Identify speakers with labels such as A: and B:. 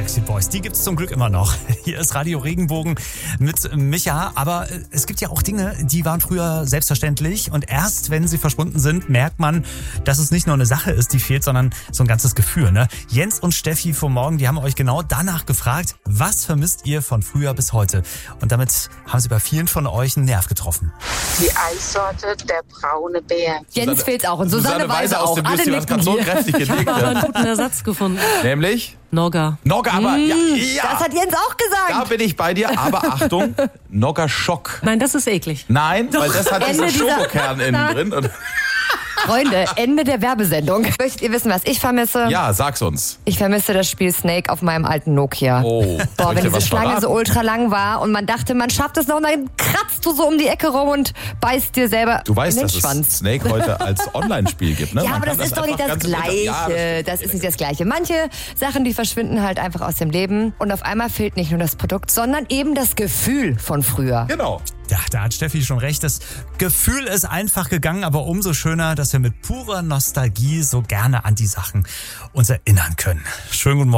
A: Backstreet Boys, die gibt's zum Glück immer noch. Hier ist Radio Regenbogen mit Micha. Aber es gibt ja auch Dinge, die waren früher selbstverständlich. Und erst wenn sie verschwunden sind, merkt man, dass es nicht nur eine Sache ist, die fehlt, sondern so ein ganzes Gefühl. Ne? Jens und Steffi vom Morgen, die haben euch genau danach gefragt, was vermisst ihr von früher bis heute? Und damit haben sie bei vielen von euch einen Nerv getroffen.
B: Die Eissorte, der braune Bär.
C: Jens fehlt's auch und Susanne Weise auch.
D: Aus dem
C: Alle
D: Müsli, was gerade so kräftig
E: Ich
D: gelegt
E: habe aber einen
D: hat.
E: guten Ersatz gefunden.
D: Nämlich?
E: Nogger.
D: Nogger, aber ja,
C: Das hat Jens auch
D: da
C: gesagt.
D: bin ich bei dir. Aber Achtung, Nogger Schock.
E: Nein, das ist eklig.
D: Nein, weil das hat diesen
C: Ende dieser-
D: Schokokern innen drin. Und
C: Freunde, Ende der Werbesendung. Möchtet ihr wissen, was ich vermisse?
D: ja, sag's uns.
C: Ich vermisse das Spiel Snake auf meinem alten Nokia.
D: Oh,
C: Boah,
D: soll ich
C: wenn
D: dir
C: diese
D: was
C: Schlange
D: verraten?
C: so ultra lang war und man dachte, man schafft es noch und dann kratzt du so um die Ecke rum und beißt dir selber
D: Du weißt,
C: in den
D: dass
C: Schwanz.
D: es Snake heute als Online-Spiel gibt, ne?
C: Ja,
D: Man
C: aber
D: kann
C: das ist doch nicht
D: einfach
C: das
D: ganz im Internet- Ja,
C: Gleiche. Das ist nicht das Gleiche. Manche Sachen, die verschwinden halt einfach aus dem Leben und auf einmal fehlt nicht nur das Produkt, sondern eben das Gefühl von früher.
D: Genau.
A: Ja, da hat Steffi schon recht. Das Gefühl ist einfach gegangen, aber umso schöner, dass wir mit purer Nostalgie so gerne an die Sachen uns erinnern können. Schönen guten Morgen.